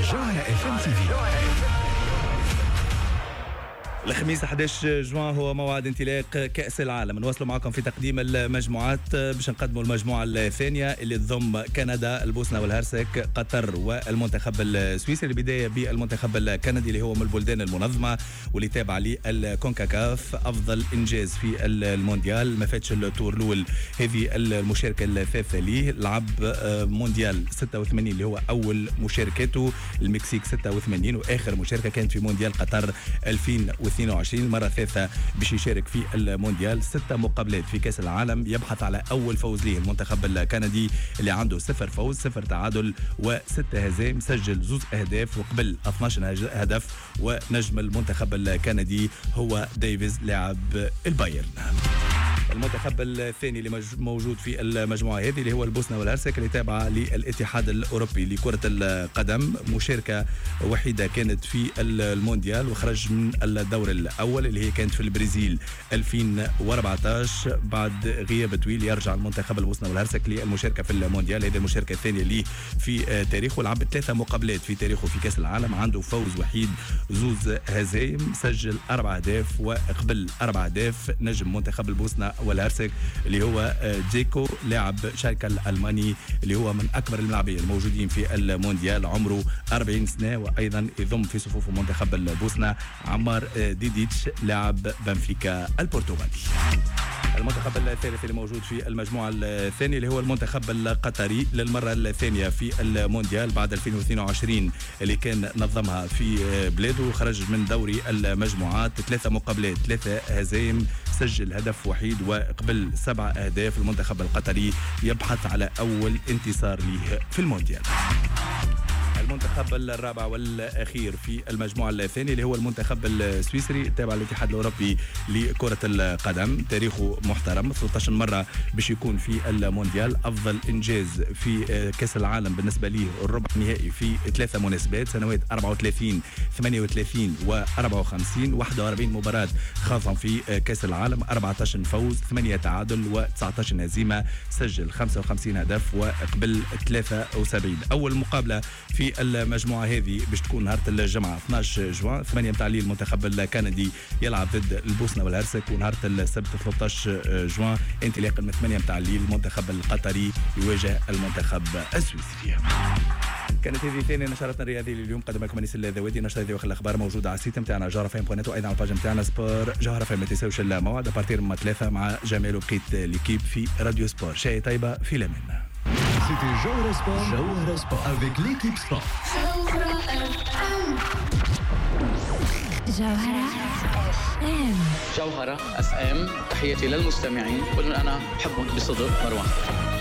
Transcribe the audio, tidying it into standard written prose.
جوهرة FM TV. الخميس 11 جوان هو موعد انطلاق كأس العالم. نواصلوا معكم في تقديم المجموعات باش نقدموا المجموعة الثانية اللي تضم كندا، البوسنة والهرسك، قطر والمنتخب السويسري. البداية بالمنتخب الكندي اللي هو من البلدان المنظمة واللي تابع للكونكاكاف. أفضل إنجاز في المونديال، ما فاتش التور الأول، هذه المشاركة الثالثة ليه. لعب مونديال 86 اللي هو أول مشاركته، المكسيك 86، وآخر مشاركة كانت في مونديال قطر 2022. المرة الثالثة باش يشارك في المونديال. 6 مقابلات في كأس العالم، يبحث على أول فوز ليه المنتخب الكندي اللي عنده 0 فوز 0 تعادل و6 هزائم. سجل 2 أهداف وقبل 12 هدف. ونجم المنتخب الكندي هو ديفيز لاعب البايرن. المنتخب الثاني اللي موجود في المجموعة هذه اللي هو البوسنة والهرسك اللي تابعة للاتحاد الأوروبي لكرة القدم. مشاركة وحيدة كانت في المونديال وخرج من الدور الأول اللي هي كانت في البرازيل 2014. بعد غياب طويل يرجع المنتخب البوسنة والهرسك للمشاركة في المونديال. هذه المشاركة الثانية ليه في تاريخه. لعب 3 مقابلات في تاريخه في كأس العالم، عنده فوز وحيد 2 هزائم. سجل 4 أهداف وقبل 4 أهداف. نجم منتخب البوسنة والهرسك اللي هو جيكو لاعب شالكة الألماني اللي هو من أكبر اللاعبين الموجودين في المونديال، عمره 40 سنة. وأيضا يضم في صفوف منتخب البوسنة عمار ديديتش لاعب بنفيكا البرتغالي. المنتخب الثالث اللي موجود في المجموعة الثانية اللي هو المنتخب القطري للمرة الثانية في المونديال بعد 2022 اللي كان نظمها في بلاده. وخرج من دوري المجموعات 3 مقابلات 3 هزائم. سجل هدف وحيد وقبل 7 أهداف. المنتخب القطري يبحث على أول انتصار له في المونديال. المنتخب الرابع والأخير في المجموعة الثانية اللي هو المنتخب السويسري تابع للاتحاد الأوروبي لكرة القدم. تاريخه محترم، 13 مرة باش يكون في المونديال. أفضل إنجاز في كأس العالم بالنسبة ليه الربع نهائي في 3 مناسبات، سنوات 34 38 و54. 41 مباراة خاضهم في كأس العالم، 14 فوز 8 تعادل و19 هزيمة. سجل 55 هدف وقبل 73. أول مقابلة في المجموعة هذه باش تكون نهار الجمعة 12 جوان 8 متاع الليل. المنتخب الكندي يلعب ضد البوسنة والهرسك. ونهار السبت 13 جوان انطلاقا من 8 متاع الليل المنتخب القطري يواجه المنتخب السويسري. كانت هذه ثاني نشرتنا الرياضية لليوم. قدم لكم أنيس الذوادي. نشرة هذه واخر الأخبار موجودة على السيت نتاعنا جوهرة FM .net وأيضا على الباج نتاعنا سبور جوهرة FM. ما تنساوش الموعد أبارتير من 3 مع جمال وبقيت ليكيب في راديو سبور. شاي طيبة في الأمان. C'était Jauhara Sport avec l'équipe sport. جوهرة FM. تحياتي للمستمعين، كل أنا بحبهم بصدق. مروان.